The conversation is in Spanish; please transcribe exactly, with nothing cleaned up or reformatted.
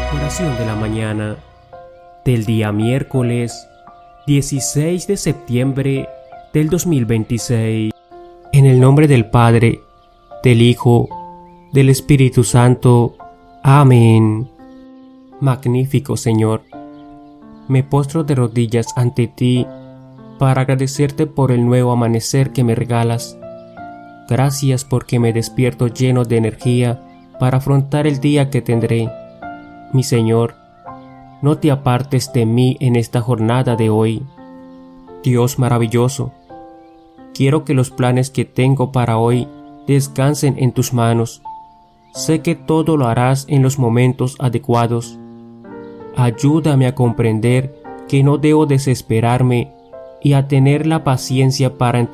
Oración de la mañana del día miércoles dieciséis de septiembre del dos mil veintiséis. En el nombre del Padre, del Hijo, del Espíritu Santo. Amén. Magnífico Señor, me postro de rodillas ante ti para agradecerte por el nuevo amanecer que me regalas. Gracias porque me despierto lleno de energía para afrontar el día que tendré. Mi Señor, no te apartes de mí en esta jornada de hoy. Dios maravilloso, quiero que los planes que tengo para hoy descansen en tus manos. Sé que todo lo harás en los momentos adecuados. Ayúdame a comprender que no debo desesperarme y a tener la paciencia para